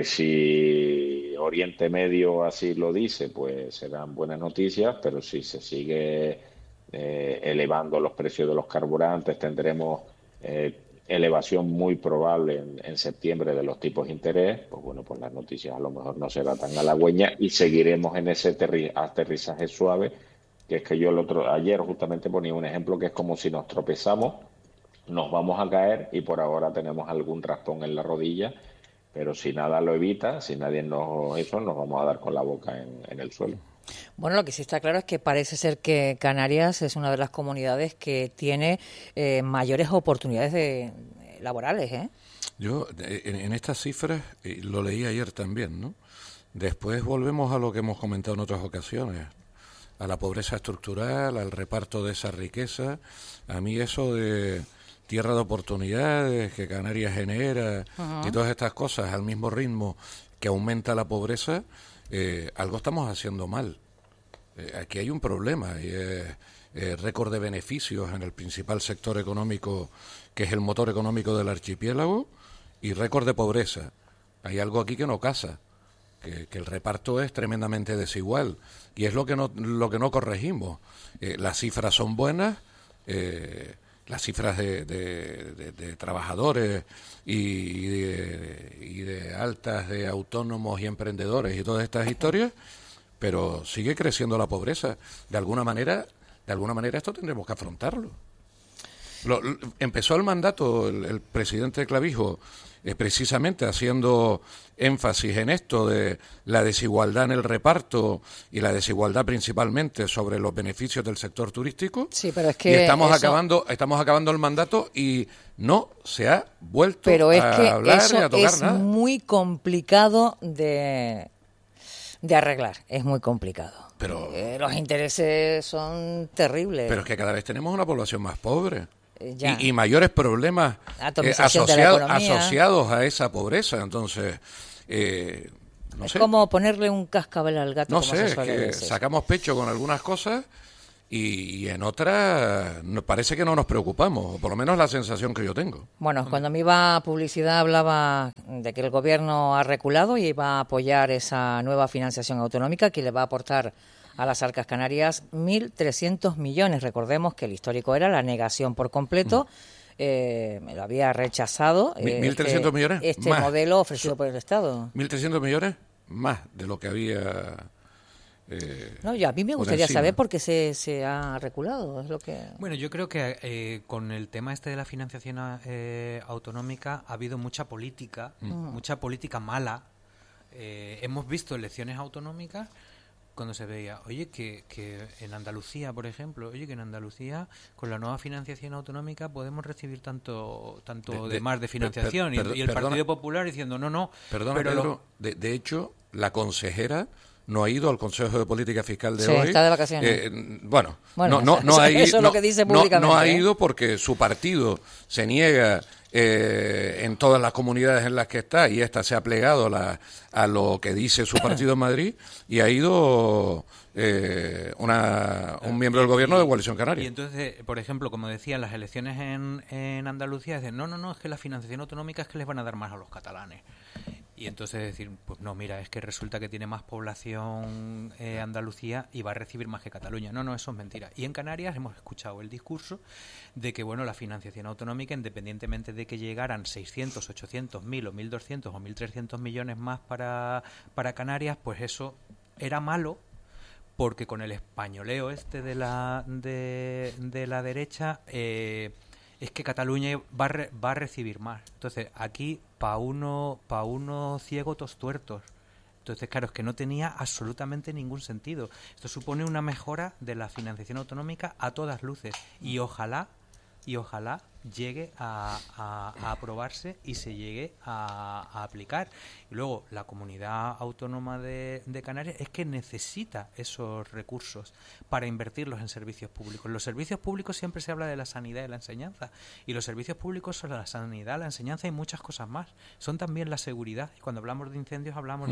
si Oriente Medio así lo dice, pues serán buenas noticias, pero si se sigue elevando los precios de los carburantes, tendremos elevación muy probable en septiembre de los tipos de interés. Pues las noticias a lo mejor no serán tan halagüeñas y seguiremos en ese aterrizaje suave, que es que yo ayer justamente ponía un ejemplo que es como si nos tropezamos, nos vamos a caer y por ahora tenemos algún raspón en la rodilla, pero si nada lo evita, si nadie nos vamos a dar con la boca en el suelo. Bueno, lo que sí está claro es que parece ser que Canarias es una de las comunidades que tiene mayores oportunidades laborales, ¿eh? Yo, en estas cifras, lo leí ayer también, ¿no? Después volvemos a lo que hemos comentado en otras ocasiones, a la pobreza estructural, al reparto de esa riqueza. A mí eso de tierra de oportunidades que Canarias genera y todas estas cosas al mismo ritmo que aumenta la pobreza, algo estamos haciendo mal. Aquí hay un problema y es récord de beneficios en el principal sector económico, que es el motor económico del archipiélago, y récord de pobreza. Hay algo aquí que no casa, que el reparto es tremendamente desigual y es lo que no corregimos. Las cifras son buenas, las cifras de trabajadores y de altas de autónomos y emprendedores y todas estas historias, pero sigue creciendo la pobreza. De alguna manera esto tendremos que afrontarlo. Empezó el mandato el presidente Clavijo precisamente haciendo énfasis en esto de la desigualdad en el reparto y la desigualdad principalmente sobre los beneficios del sector turístico. Sí, pero es que y estamos acabando el mandato y no se ha vuelto a hablar ni a tocar nada. Es muy complicado de arreglar, es muy complicado. Pero los intereses son terribles. Pero es que cada vez tenemos una población más pobre. Y mayores problemas asociados a esa pobreza. Entonces, no sé. Es como ponerle un cascabel al gato. No sé, es que sacamos pecho con algunas cosas y en otras parece que no nos preocupamos, o por lo menos la sensación que yo tengo. Bueno, cuando me iba a publicidad hablaba de que el gobierno ha reculado y va a apoyar esa nueva financiación autonómica que le va a aportar a las arcas canarias 1.300 millones. Recordemos que el histórico era la negación por completo. Me lo había rechazado. 1.300 millones este más. Modelo ofrecido por el Estado. 1.300 millones más de lo que había. No, a mí me gustaría saber por qué se ha reculado. Es lo que. Bueno, yo creo que con el tema este de la financiación autonómica ha habido mucha política mala. Hemos visto elecciones autonómicas cuando se veía, que en Andalucía, por ejemplo, que en Andalucía con la nueva financiación autonómica podemos recibir tanto de más de financiación y el Partido Popular diciendo no. Perdona, pero Pedro, de hecho, la consejera no ha ido al Consejo de Política Fiscal de hoy. Sí, está de vacaciones. No ha ido. Eso es lo que dice públicamente. No ha ido porque su partido se niega en todas las comunidades en las que está, y esta se ha plegado a lo que dice su partido en Madrid, y ha ido un miembro del gobierno de Coalición Canaria. Y entonces, por ejemplo, como decía, las elecciones en Andalucía dicen, no, es que la financiación autonómica es que les van a dar más a los catalanes. Y entonces decir, pues no, mira, es que resulta que tiene más población Andalucía y va a recibir más que Cataluña. No, eso es mentira. Y en Canarias hemos escuchado el discurso de que, bueno, la financiación autonómica, independientemente de que llegaran 600, 800, 1.000 o 1.200 o 1.300 millones más para Canarias, pues eso era malo, porque con el españoleo este de la derecha es que Cataluña va a recibir más. Entonces, aquí, pa' uno ciego, tos tuertos. Entonces, claro, es que no tenía absolutamente ningún sentido. Esto supone una mejora de la financiación autonómica a todas luces. Y ojalá llegue a aprobarse y se llegue a aplicar. Y luego, la comunidad autónoma de Canarias es que necesita esos recursos para invertirlos en servicios públicos. Los servicios públicos siempre se habla de la sanidad y la enseñanza, y los servicios públicos son la sanidad, la enseñanza y muchas cosas más. Son también la seguridad, y cuando hablamos de incendios hablamos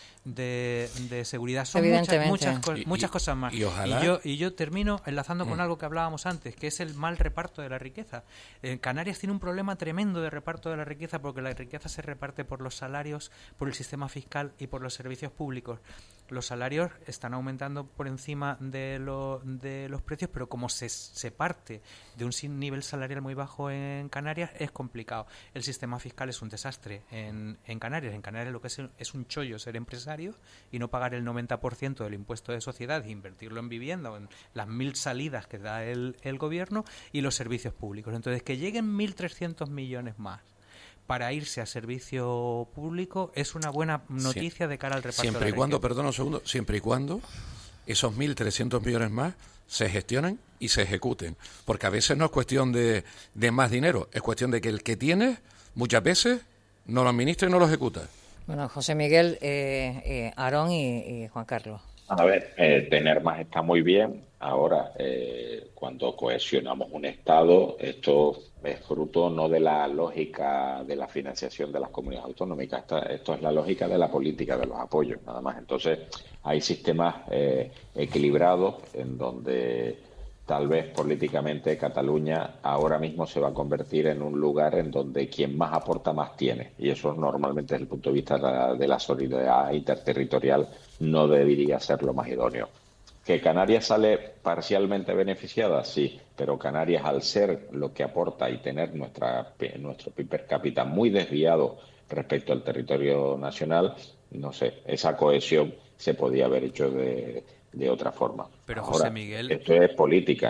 de seguridad. Son muchas cosas más. Y yo termino enlazando con algo que hablábamos antes, que es el mal reparto de la riqueza. Canarias tiene un problema tremendo de reparto de la riqueza, porque la riqueza se reparte por los salarios, por el sistema fiscal y por los servicios públicos. Los salarios están aumentando por encima de los precios, pero como se parte de un nivel salarial muy bajo en Canarias, es complicado. El sistema fiscal es un desastre en Canarias. En Canarias lo que es un chollo ser empresario y no pagar el 90% del impuesto de sociedad e invertirlo en vivienda o en las 1.000 salidas que da el gobierno, y los servicios públicos. Entonces, que lleguen 1.300 millones más para irse a servicio público es una buena noticia de cara al reparto. Siempre y cuando, perdona un segundo, siempre y cuando esos 1.300 millones más se gestionen y se ejecuten, porque a veces no es cuestión de más dinero, es cuestión de que el que tiene muchas veces no lo administra y no lo ejecuta. Bueno, José Miguel, Aarón y Juan Carlos. A ver, tener más está muy bien. Ahora, cuando cohesionamos un Estado, esto es fruto no de la lógica de la financiación de las comunidades autonómicas, esto es la lógica de la política, de los apoyos, nada más. Entonces, hay sistemas equilibrados en donde tal vez políticamente Cataluña ahora mismo se va a convertir en un lugar en donde quien más aporta más tiene, y eso normalmente desde el punto de vista de la solidaridad interterritorial no debería ser lo más idóneo. ¿Que Canarias sale parcialmente beneficiada? Sí, pero Canarias, al ser lo que aporta y tener nuestro PIB per cápita muy desviado respecto al territorio nacional, no sé, esa cohesión se podía haber hecho de otra forma. Pero ahora, José Miguel, esto es política, ¿eh?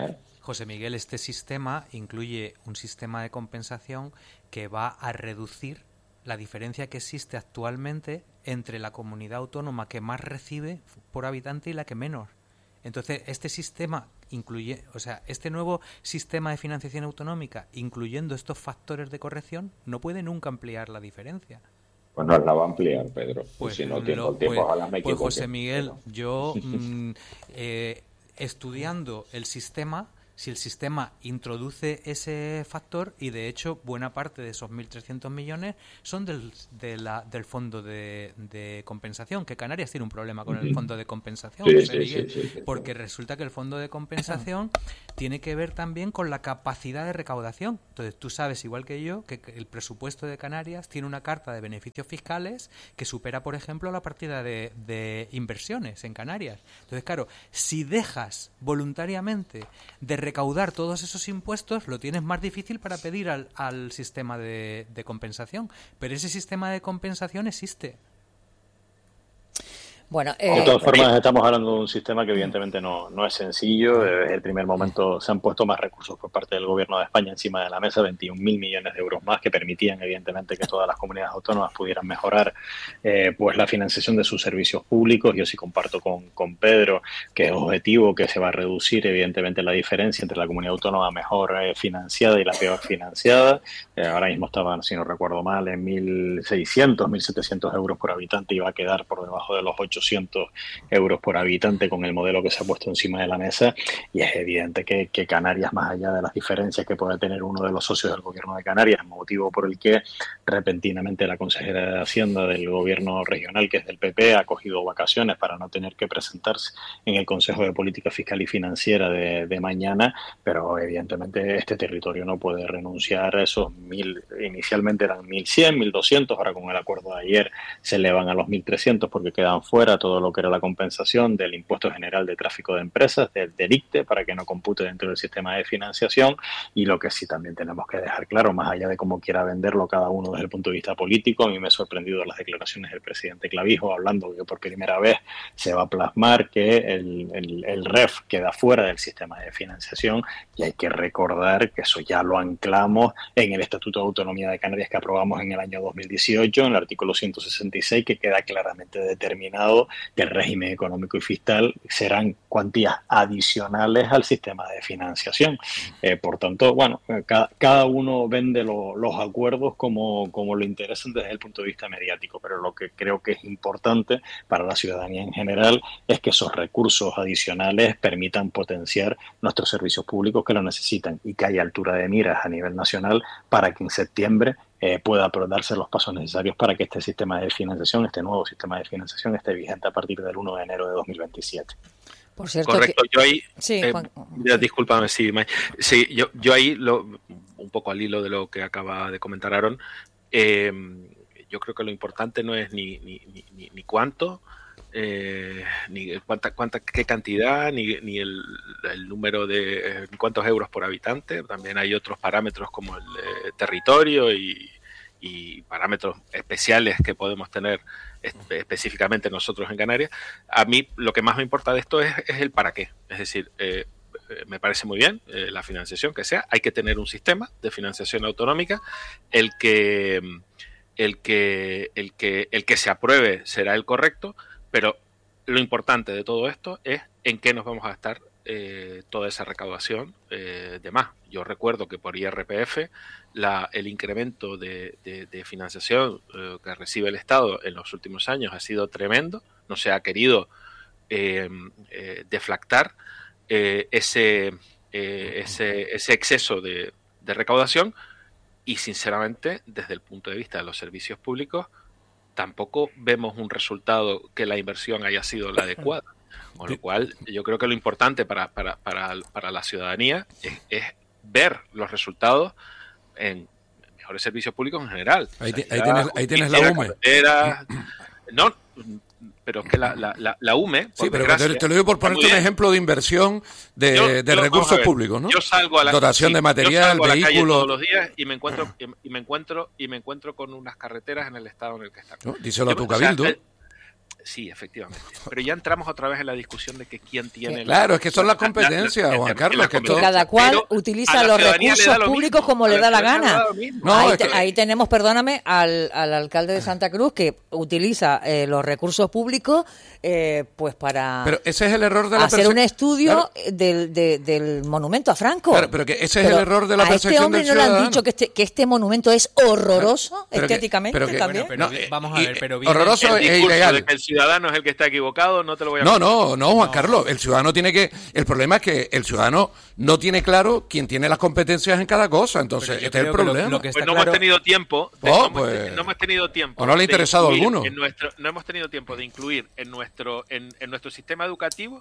José Miguel, este sistema incluye un sistema de compensación que va a reducir la diferencia que existe actualmente entre la comunidad autónoma que más recibe por habitante y la que menos. Entonces, este sistema incluye, o sea, este nuevo sistema de financiación autonómica, incluyendo estos factores de corrección, no puede nunca ampliar la diferencia. Pues no la va a ampliar, Pedro. Pues si no tiempo, ojalá me equivoque. Pues José Miguel, yo estudiando el sistema, si el sistema introduce ese factor, y de hecho buena parte de esos 1.300 millones son del fondo de compensación, que Canarias tiene un problema con el fondo de compensación, porque resulta que el fondo de compensación tiene que ver también con la capacidad de recaudación. Entonces tú sabes, igual que yo, que el presupuesto de Canarias tiene una carta de beneficios fiscales que supera, por ejemplo, la partida de inversiones en Canarias. Entonces, claro, si dejas voluntariamente de recaudar todos esos impuestos, lo tienes más difícil para pedir al sistema de compensación. Pero ese sistema de compensación existe. Bueno, de todas formas, estamos hablando de un sistema que evidentemente no es sencillo. Desde el primer momento se han puesto más recursos por parte del Gobierno de España encima de la mesa, 21.000 millones de euros más, que permitían evidentemente que todas las comunidades autónomas pudieran mejorar pues la financiación de sus servicios públicos. Yo sí comparto con Pedro que es objetivo que se va a reducir evidentemente la diferencia entre la comunidad autónoma mejor financiada y la peor financiada. Ahora mismo estaban, si no recuerdo mal, en 1.600, 1.700 euros por habitante y va a quedar por debajo de los 800 euros por habitante con el modelo que se ha puesto encima de la mesa, y es evidente que Canarias, más allá de las diferencias que puede tener uno de los socios del Gobierno de Canarias, motivo por el que repentinamente la consejera de Hacienda del Gobierno regional, que es del PP, ha cogido vacaciones para no tener que presentarse en el Consejo de Política Fiscal y Financiera de mañana, pero evidentemente este territorio no puede renunciar a esos 1.000, inicialmente eran 1.100, 1.200, ahora con el acuerdo de ayer se elevan a los 1.300 porque quedan fuera todo lo que era la compensación del Impuesto General de Tráfico de Empresas, del ICTE, para que no compute dentro del sistema de financiación. Y lo que sí también tenemos que dejar claro, más allá de cómo quiera venderlo cada uno desde el punto de vista político, a mí me ha sorprendido las declaraciones del presidente Clavijo hablando que por primera vez se va a plasmar que el REF queda fuera del sistema de financiación, y hay que recordar que eso ya lo anclamos en el Estatuto de Autonomía de Canarias que aprobamos en el año 2018, en el artículo 166, que queda claramente determinado que el régimen económico y fiscal serán cuantías adicionales al sistema de financiación. Por tanto, bueno, cada uno vende los acuerdos como lo interesan desde el punto de vista mediático, pero lo que creo que es importante para la ciudadanía en general es que esos recursos adicionales permitan potenciar nuestros servicios públicos que lo necesitan, y que haya altura de miras a nivel nacional para que en septiembre pueda darse los pasos necesarios para que este sistema de financiación, este nuevo sistema de financiación, esté vigente a partir del 1 de enero de 2027. Por cierto, correcto, yo ahí, sí, discúlpame, sí, yo ahí, un poco al hilo de lo que acaba de comentar Aaron, yo creo que lo importante no es ni cuánto, ni qué cantidad, ni el número de cuántos euros por habitante. También hay otros parámetros como el territorio y parámetros especiales que podemos tener específicamente nosotros en Canarias. A mí lo que más me importa de esto es el para qué. Es decir, me parece muy bien la financiación que sea. Hay que tener un sistema de financiación autonómica. El que se apruebe será el correcto, pero lo importante de todo esto es en qué nos vamos a gastar toda esa recaudación de más. Yo recuerdo que por IRPF el incremento de financiación que recibe el Estado en los últimos años ha sido tremendo. No se ha querido deflactar ese exceso de recaudación, y sinceramente desde el punto de vista de los servicios públicos tampoco vemos un resultado que la inversión haya sido la adecuada. Con lo cual, yo creo que lo importante para la ciudadanía es ver los resultados en mejores servicios públicos en general. Ahí tienes la UME. No, pero es que la UME... Sí, pero te lo digo por ponerte un ejemplo de inversión de recursos públicos, ¿no? Yo salgo a la dotación de material, vehículos... todos los días y me encuentro con unas carreteras en el estado en el que están. ¿No? Díselo a tu cabildo. Sí, efectivamente. Pero ya entramos otra vez en la discusión de que quién tiene... Claro, es que son las competencias, Juan Carlos. Que cada cual utiliza los recursos públicos como le da la gana. Ahí tenemos, perdóname, al alcalde de Santa Cruz que utiliza los recursos públicos pues para pero ese es el error de la hacer un estudio del monumento a Franco. Claro, pero que ese es el error de la percepción del ciudadano. ¿A este hombre no le han dicho que este monumento es horroroso estéticamente también? Vamos a ver, pero horroroso es ilegal. De que el ciudadano es el que está equivocado, no te lo voy a No, Juan Carlos, el ciudadano tiene que... El problema es que el ciudadano no tiene claro quién tiene las competencias en cada cosa, entonces este es el problema. Hemos tenido tiempo... no hemos tenido tiempo... ¿O no le ha interesado a alguno? No hemos tenido tiempo de incluir en nuestro sistema educativo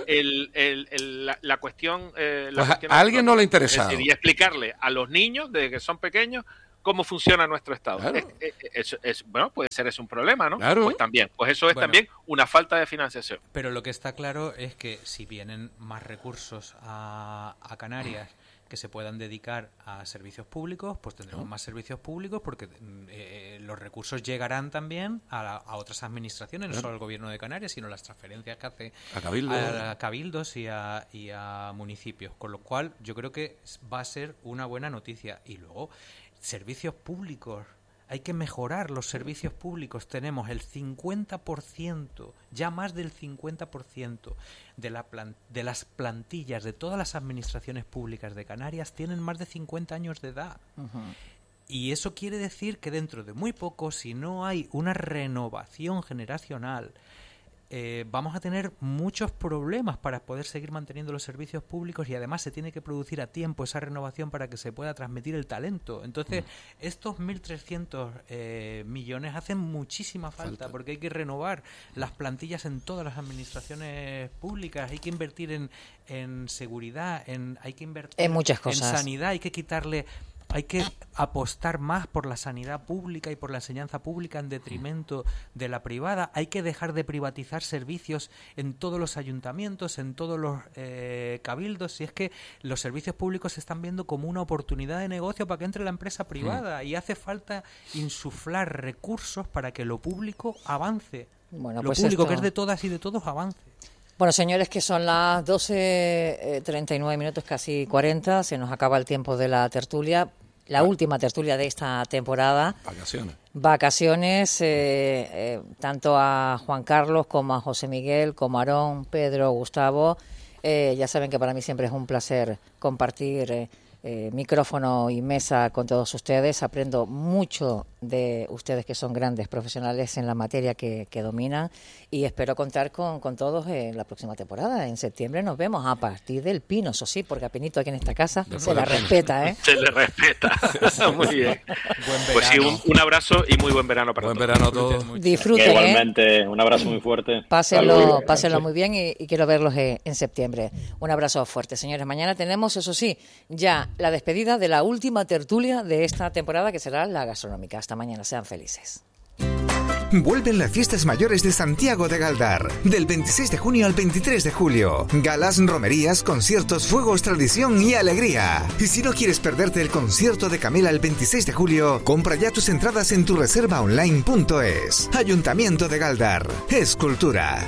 la cuestión... a alguien no le ha interesado. Y explicarle a los niños, desde que son pequeños, cómo funciona nuestro Estado. Claro. Bueno, puede ser es un problema, ¿no? Claro. Pues también. Pues eso es también una falta de financiación. Pero lo que está claro es que si vienen más recursos a Canarias que se puedan dedicar a servicios públicos, pues tendremos más servicios públicos porque los recursos llegarán también a otras administraciones, no solo al gobierno de Canarias, sino las transferencias que hace a cabildos y a municipios. Con lo cual, yo creo que va a ser una buena noticia. Y luego, servicios públicos. Hay que mejorar los servicios públicos. Tenemos el 50%, ya más del 50% de las plantillas de todas las administraciones públicas de Canarias tienen más de 50 años de edad. Y eso quiere decir que dentro de muy poco, si no hay una renovación generacional, vamos a tener muchos problemas para poder seguir manteniendo los servicios públicos y además se tiene que producir a tiempo esa renovación para que se pueda transmitir el talento. Entonces, estos 1.300 millones hacen muchísima falta porque hay que renovar las plantillas en todas las administraciones públicas, hay que invertir en seguridad, hay que invertir en muchas cosas. En sanidad, hay que apostar más por la sanidad pública y por la enseñanza pública en detrimento de la privada. Hay que dejar de privatizar servicios en todos los ayuntamientos, en todos los cabildos. Y es que los servicios públicos se están viendo como una oportunidad de negocio para que entre la empresa privada y hace falta insuflar recursos para que lo público avance. Bueno, lo público, que es de todas y de todos, avance. Bueno, señores, que son las 12:39 minutos, casi 40. Se nos acaba el tiempo de la tertulia. La última tertulia de esta temporada. Vacaciones, tanto a Juan Carlos como a José Miguel, como a Aarón, Pedro, Gustavo. Ya saben que para mí siempre es un placer compartir micrófono y mesa con todos ustedes. Aprendo mucho de ustedes que son grandes profesionales en la materia que dominan y espero contar con todos en la próxima temporada. En septiembre nos vemos a partir del Pino, eso sí, porque a Pinito aquí en esta casa se la respeta, ¿eh? Se le respeta. Muy bien. Pues sí, un abrazo y muy buen verano para todos. Buen verano a todos. Disfruten, igualmente, un abrazo muy fuerte. Pásenlo muy bien y quiero verlos en septiembre. Un abrazo fuerte, señores. Mañana tenemos, eso sí, ya la despedida de la última tertulia de esta temporada, que será la gastronómica. Hasta mañana, sean felices. Vuelven las fiestas mayores de Santiago de Galdar, del 26 de junio al 23 de julio. Galas, romerías, conciertos, fuegos, tradición y alegría. Y si no quieres perderte el concierto de Camela el 26 de julio, compra ya tus entradas en tureservaonline.es. Ayuntamiento de Galdar. Es cultura.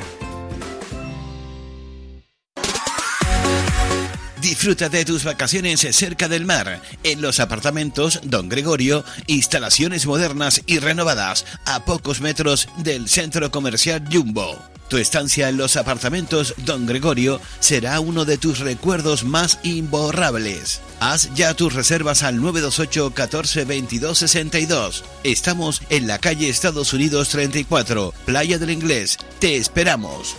Disfruta de tus vacaciones cerca del mar, en los apartamentos Don Gregorio, instalaciones modernas y renovadas a pocos metros del centro comercial Jumbo. Tu estancia en los apartamentos Don Gregorio será uno de tus recuerdos más imborrables. Haz ya tus reservas al 928 14 22 62. Estamos en la calle Estados Unidos 34, Playa del Inglés. Te esperamos.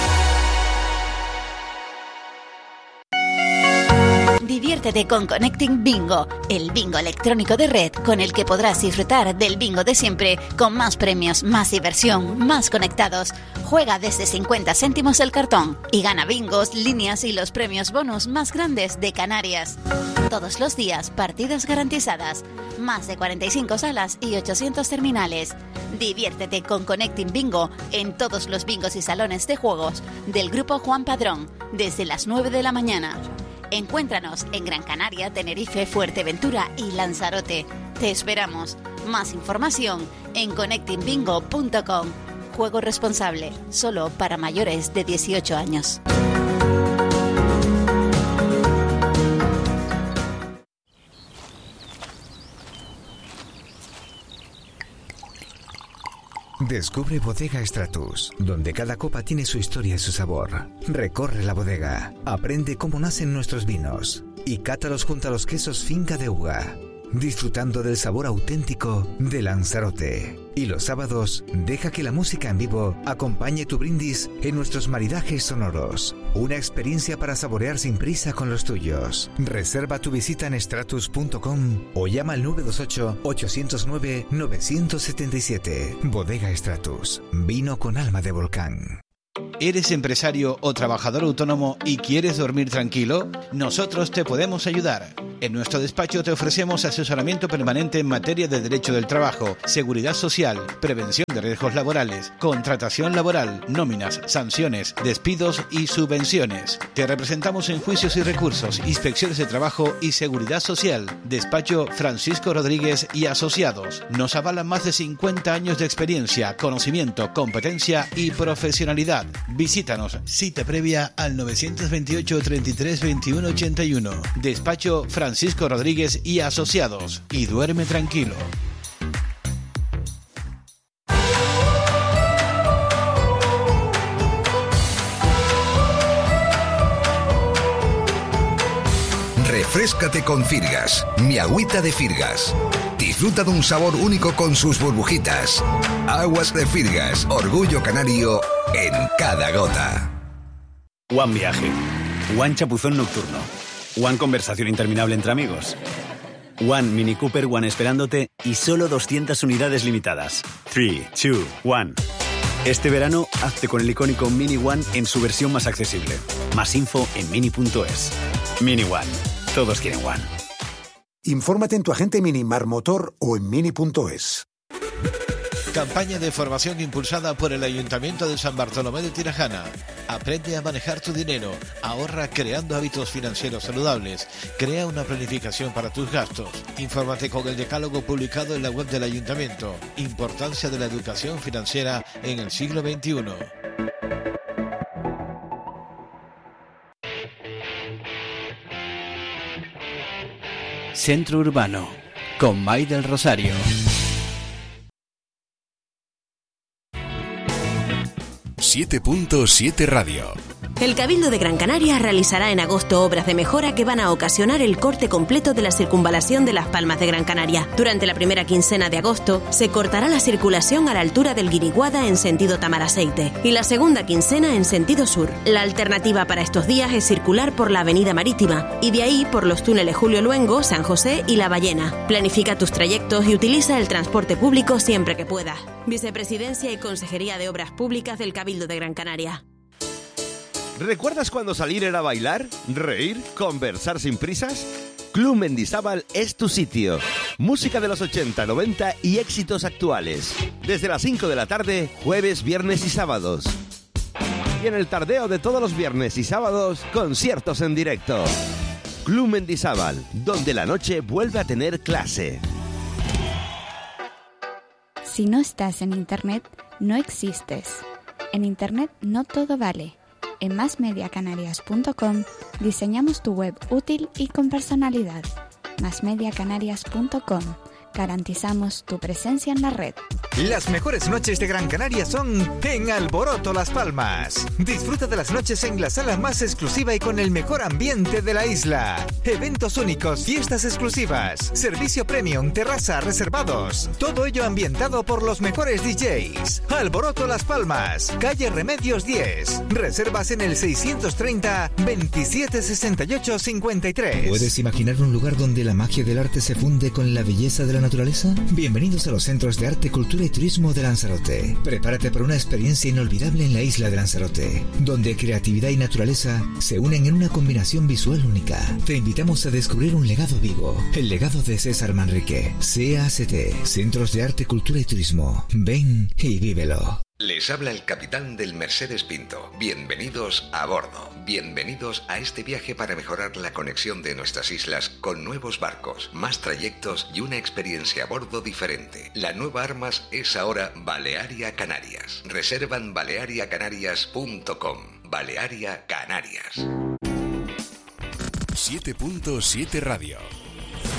Diviértete con Connecting Bingo, el bingo electrónico de red con el que podrás disfrutar del bingo de siempre, con más premios, más diversión, más conectados. Juega desde 50 céntimos el cartón y gana bingos, líneas y los premios bonus más grandes de Canarias. Todos los días, partidas garantizadas, más de 45 salas y 800 terminales. Diviértete con Connecting Bingo en todos los bingos y salones de juegos del Grupo Juan Padrón, desde las 9 de la mañana. Encuéntranos en Gran Canaria, Tenerife, Fuerteventura y Lanzarote. Te esperamos. Más información en connectingbingo.com. Juego responsable, solo para mayores de 18 años. Descubre Bodega Stratus, donde cada copa tiene su historia y su sabor. Recorre la bodega, aprende cómo nacen nuestros vinos y cátalos junto a los quesos Finca de Uga, disfrutando del sabor auténtico de Lanzarote. Y los sábados, deja que la música en vivo acompañe tu brindis en nuestros maridajes sonoros. Una experiencia para saborear sin prisa con los tuyos. Reserva tu visita en stratus.com o llama al 928-809-977. Bodega Stratus, vino con alma de volcán. ¿Eres empresario o trabajador autónomo y quieres dormir tranquilo? Nosotros te podemos ayudar. En nuestro despacho te ofrecemos asesoramiento permanente en materia de derecho del trabajo, seguridad social, prevención de riesgos laborales, contratación laboral, nóminas, sanciones, despidos y subvenciones. Te representamos en juicios y recursos, inspecciones de trabajo y seguridad social. Despacho Francisco Rodríguez y Asociados. Nos avalan más de 50 años de experiencia, conocimiento, competencia y profesionalidad. Visítanos, cita previa al 928 33 21 81. Despacho Francisco Rodríguez y Asociados. Y duerme tranquilo. Refréscate con Firgas, mi agüita de Firgas. Disfruta de un sabor único con sus burbujitas. Aguas de Firgas, orgullo canario en cada gota. One viaje, One chapuzón nocturno, One conversación interminable entre amigos, One Mini Cooper One esperándote y solo 200 unidades limitadas. 3, 2, 1. Este verano, hazte con el icónico Mini One en su versión más accesible. Más info en mini.es. Mini One. Todos quieren One. Infórmate en tu agente Minimar Motor o en mini.es. Campaña de formación impulsada por el Ayuntamiento de San Bartolomé de Tirajana. Aprende a manejar tu dinero, ahorra creando hábitos financieros saludables, crea una planificación para tus gastos. Infórmate con el decálogo publicado en la web del Ayuntamiento. Importancia de la educación financiera en el siglo XXI. Centro Urbano, con May del Rosario. ...7.7 Radio. El Cabildo de Gran Canaria realizará en agosto obras de mejora que van a ocasionar el corte completo de la circunvalación de Las Palmas de Gran Canaria. Durante la primera quincena de agosto se cortará la circulación a la altura del Guiriguada en sentido Tamaraceite y la segunda quincena en sentido sur. La alternativa para estos días es circular por la Avenida Marítima y de ahí por los túneles Julio Luengo, San José y La Ballena. Planifica tus trayectos y utiliza el transporte público siempre que puedas. Vicepresidencia y Consejería de Obras Públicas del Cabildo de Gran Canaria. ¿Recuerdas cuando salir era bailar, reír, conversar sin prisas? Club Mendizábal es tu sitio. Música de los 80, 90 y éxitos actuales. Desde las 5 de la tarde, jueves, viernes y sábados. Y en el tardeo de todos los viernes y sábados, conciertos en directo. Club Mendizábal, donde la noche vuelve a tener clase. Si no estás en Internet, no existes. En Internet no todo vale. En masmediacanarias.com diseñamos tu web útil y con personalidad. masmediacanarias.com. Garantizamos tu presencia en la red. Las mejores noches de Gran Canaria son en Alboroto Las Palmas. Disfruta de las noches en la sala más exclusiva y con el mejor ambiente de la isla. Eventos únicos, fiestas exclusivas, servicio premium, terraza, reservados. Todo ello ambientado por los mejores DJs. Alboroto Las Palmas, calle Remedios 10. Reservas en el 630 27 68 53. ¿Puedes imaginar un lugar donde la magia del arte se funde con la belleza de la naturaleza? Bienvenidos a los Centros de Arte, Cultura y Turismo de Lanzarote. Prepárate para una experiencia inolvidable en la isla de Lanzarote, donde creatividad y naturaleza se unen en una combinación visual única. Te invitamos a descubrir un legado vivo, el legado de César Manrique. CACT, Centros de Arte, Cultura y Turismo. Ven y vívelo. Les habla el capitán del Mercedes Pinto. Bienvenidos a bordo. Bienvenidos a este viaje para mejorar la conexión de nuestras islas con nuevos barcos, más trayectos y una experiencia a bordo diferente. La nueva Armas es ahora Balearia Canarias. Reserva en baleariacanarias.com. Balearia Canarias. 7.7 Radio.